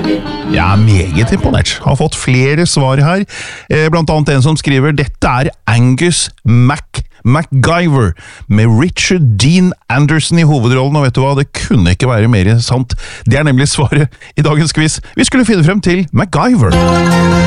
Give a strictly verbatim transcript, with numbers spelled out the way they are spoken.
Ja, meget imponert. Har fått flere svar her, blant annet en som skriver «Dette er Angus Mac MacGyver, med Richard Dean Anderson i hovedrollen», og vet du hva, det kunne ikke være mer sant. Det er nemlig svaret i dagens quiz. Vi skulle finne frem til MacGyver.